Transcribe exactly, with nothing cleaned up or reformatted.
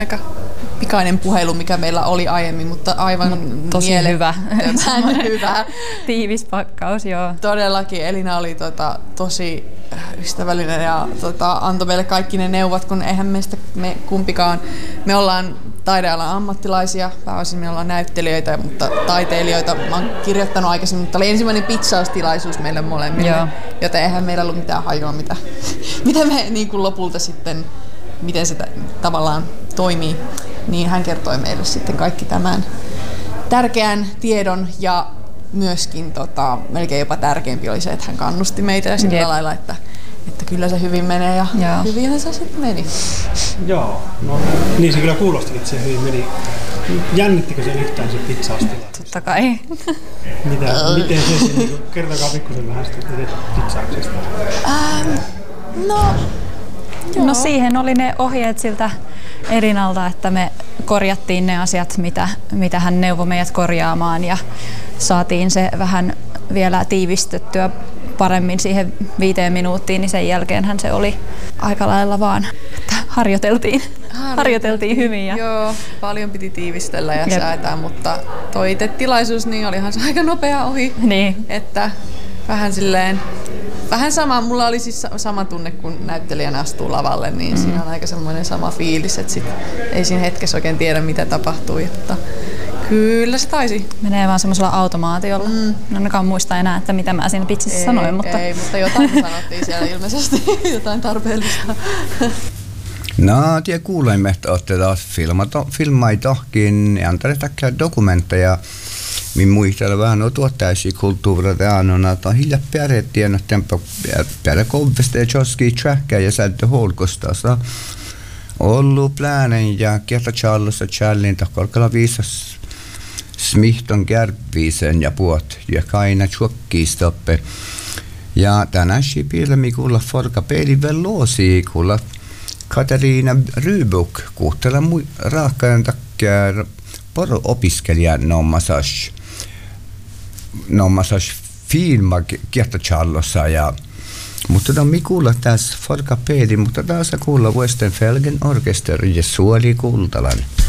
Aika pikainen puhelu, mikä meillä oli aiemmin, mutta aivan no, tosi miele- hyvä. hyvä. Tiivis pakkaus, joo. Todellakin. Elina oli tota, tosi ystävällinen ja tota, antoi meille kaikki ne neuvot, kun eihän meistä me kumpikaan, me ollaan taidealan ammattilaisia, pääosin me ollaan näyttelijöitä, mutta taiteilijoita. Mä oon kirjoittanut aikaisemmin, mutta oli ensimmäinen pizzaustilaisuus meille molemmille, joo. Joten eihän meillä ollut mitään hajua, mitä, mitä me niin kuin lopulta sitten, miten se tavallaan toimii, niin hän kertoi meille sitten kaikki tämän tärkeän tiedon ja myöskin tota, melkein jopa tärkeämpi oli se, että hän kannusti meitä ja sillä yep. lailla, että, että kyllä se hyvin menee ja Joo. hyvinhän se sitten meni. Joo, no niin se kyllä kuulosti, että se hyvin meni. Jännittikö se yhtään se pizzaustilaisuus? Totta kai. Mitä, miten se, se niin, kertokaa pikkusen vähän sitä pizzauksesta. Ähm, no, no siihen oli ne ohjeet siltä Elinalta, että me korjattiin ne asiat, mitä, mitä hän neuvoi meidät korjaamaan ja saatiin se vähän vielä tiivistettyä paremmin siihen viiteen minuuttiin, niin sen jälkeenhän se oli aika lailla vaan, että harjoiteltiin, harjoiteltiin, harjoiteltiin hyvin. Ja joo, paljon piti tiivistellä ja Jep. säätää, mutta toi itse tilaisuus, niin olihan se aika nopea ohi, niin. että vähän silleen, vähän sama, mulla oli siis sama tunne, kun näyttelijänä astuu lavalle, niin mm. siinä on aika semmoinen sama fiilis, että sit ei siinä hetkessä oikein tiedä, mitä tapahtuu, mutta kyllä se taisi. Menee vaan semmoisella automaatiolla. Mm. En ainakaan muista enää, että mitä mä siinä pitsissä ei, sanoin, mutta... Ei, mutta jotain me sanottiin siellä ilmeisesti, jotain tarpeellista. No, tie kuulemme, että olette taas filmaitohkin ja antaneet takia dokumentteja. Minä muistelen vähän on tuottaisi kulttuuria annona, että on hiljaa pärjättiin, että pärjää kovista ja joski trackia ja säädä holkostasta. Ollut plänen ja kerta Charlossa Charlin takolkalla viisas smihton kärpviisen ja puot ja kaina tjokkiistoppe. Ja tänään sipiillä mikulla forka peli velosi kuulla Katarina Rybuk kuuttella mui raakkaan takia poro opiskelijan nommasas nommasas filma kerta Charlossa ja mutta no mi kuulla tässä forka peli, mutta taas kuulla Western Felgen Orkester ja Suoli Kultalan.